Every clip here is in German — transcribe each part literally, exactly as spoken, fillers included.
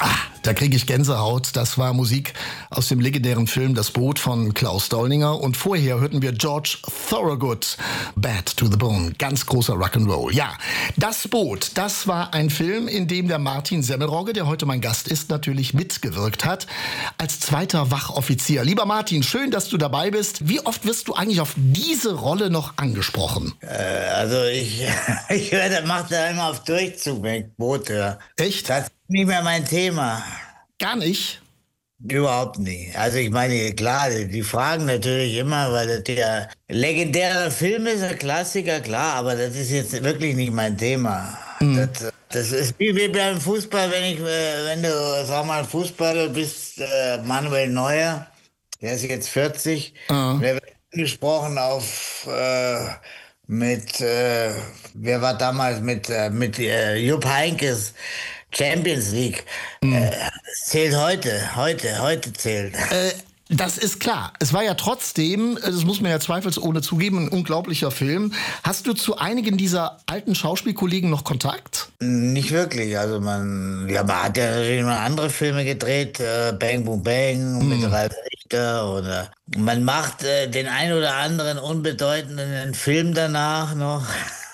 Da kriege ich Gänsehaut. Das war Musik aus dem legendären Film Das Boot von Klaus Dolninger. Und vorher hörten wir George Thorogood, Bad to the Bone. Ganz großer Rock'n'Roll. Ja, Das Boot, das war ein Film, in dem der Martin Semmelrogge, der heute mein Gast ist, natürlich mitgewirkt hat, als zweiter Wachoffizier. Lieber Martin, schön, dass du dabei bist. Wie oft wirst du eigentlich auf diese Rolle noch angesprochen? Äh, also ich, ich höre, das macht er immer auf Durchzug, wenn ich Boot höre. Echt? Das ist nicht mehr mein Thema. Gar nicht? Überhaupt nicht. Also ich meine, klar, die fragen natürlich immer, weil das ja legendärer Film ist, ein Klassiker, klar, aber das ist jetzt wirklich nicht mein Thema. Mhm. Das, das ist wie, wie beim Fußball, wenn ich, wenn du, sag mal, Fußballer bist, äh, Manuel Neuer, der ist jetzt vierzig, mhm. Der wird angesprochen auf äh, mit, äh, wer war damals mit, äh, mit äh, Jupp Heynckes Champions League. Mhm. Äh, zählt heute, heute, heute zählt. Äh, das ist klar. Es war ja trotzdem, das muss man ja zweifelsohne zugeben, ein unglaublicher Film. Hast du zu einigen dieser alten Schauspielkollegen noch Kontakt? Nicht wirklich. Also man, ja, man hat ja natürlich mal andere Filme gedreht, äh, Bang Boom Bang mhm. mit Ralf Richter oder man macht äh, den ein oder anderen unbedeutenden Film danach noch.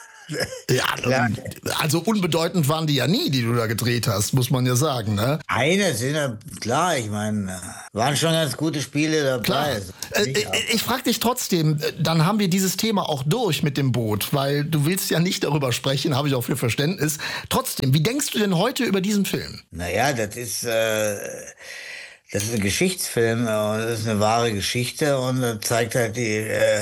Ja, ja, also unbedeutend waren die ja nie, die du da gedreht hast, muss man ja sagen, ne? Eine sind ja, klar, ich meine, waren schon ganz gute Spiele dabei. Klar. Äh, ich ich frage dich trotzdem, dann haben wir dieses Thema auch durch mit dem Boot, weil du willst ja nicht darüber sprechen, habe ich auch für Verständnis. Trotzdem, wie denkst du denn heute über diesen Film? Naja, das ist... Äh Das ist ein Geschichtsfilm und das ist eine wahre Geschichte und das zeigt halt die, äh,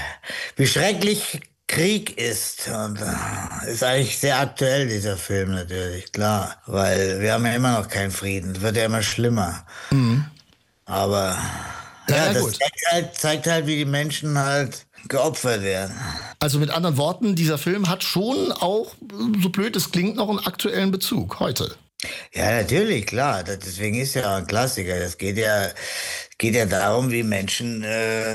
wie schrecklich Krieg ist. Und äh, ist eigentlich sehr aktuell, dieser Film natürlich, klar. Weil wir haben ja immer noch keinen Frieden. Es wird ja immer schlimmer. Mhm. Aber ja, ja, ja das zeigt halt, zeigt halt, wie die Menschen halt geopfert werden. Also mit anderen Worten, dieser Film hat schon auch, so blöd es klingt, noch einen aktuellen Bezug heute. Ja, natürlich, klar. Das, deswegen ist ja ein Klassiker. Das geht ja, geht ja darum, wie Menschen äh,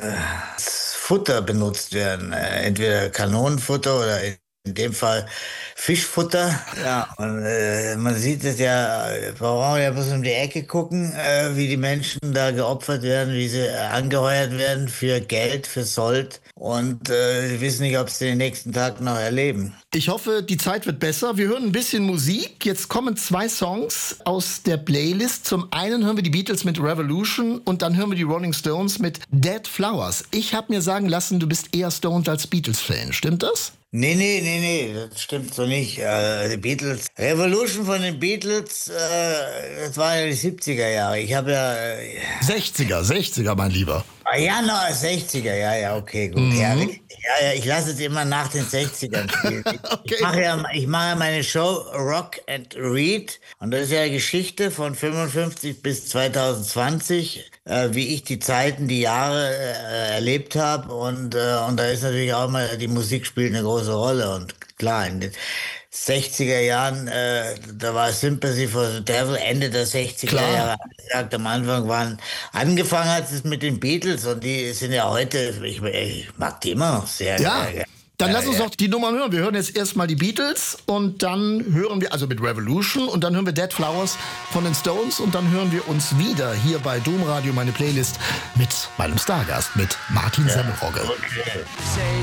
Futter benutzt werden. Äh, entweder Kanonenfutter oder in dem Fall Fischfutter. Ja, und äh, man sieht es ja, wir brauchen ja bloß um die Ecke gucken, äh, wie die Menschen da geopfert werden, wie sie äh, angeheuert werden für Geld, für Sold. Und äh, sie wissen nicht, ob sie den nächsten Tag noch erleben. Ich hoffe, die Zeit wird besser. Wir hören ein bisschen Musik. Jetzt kommen zwei Songs aus der Playlist. Zum einen hören wir die Beatles mit Revolution und dann hören wir die Rolling Stones mit Dead Flowers. Ich habe mir sagen lassen, du bist eher Stones als Beatles-Fan. Stimmt das? Nee, nee, nee, nee, das stimmt so nicht. Äh, die Beatles, Revolution von den Beatles, äh, das waren ja die siebziger Jahre. Ich habe ja... Äh, sechziger, sechziger, mein Lieber. Ah, ja, no, sechziger, ja, ja, okay, gut. Mhm. Ja, ja, ja, ich lasse es immer nach den sechzigern spielen. Ich, okay. ich mache ja, ich mache ja meine Show Rock and Read und das ist ja eine Geschichte von fünfundfünfzig bis zwanzig zwanzig, äh, wie ich die Zeiten, die Jahre äh, erlebt habe und, äh, und da ist natürlich auch mal, die Musik spielt eine große Rolle und klar, in den sechziger Jahren, äh, da war Sympathy for the Devil, Ende der sechziger Jahre. Gesagt, am Anfang waren, angefangen hat es mit den Beatles und die sind ja heute, ich, ich mag die immer noch sehr. Ja. Äh, Dann lass uns doch die Nummern hören. Wir hören jetzt erstmal die Beatles und dann hören wir, also mit Revolution und dann hören wir Dead Flowers von den Stones und dann hören wir uns wieder hier bei Domradio, meine Playlist, mit meinem Stargast, mit Martin ja. Semmelrogge. Okay.